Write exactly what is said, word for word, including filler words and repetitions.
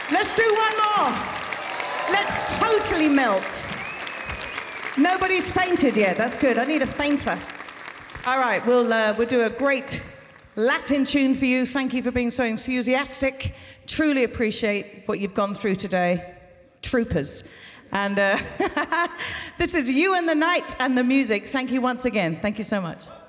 Let's do one more. Let's totally melt. Nobody's fainted yet. That's good. I need a fainter. All right, we'll, uh, we'll do a great Latin tune for you. Thank you for being so enthusiastic. Truly appreciate what you've gone through today. Troopers. And uh, this is You and the Night and the Music. Thank you once again. Thank you so much.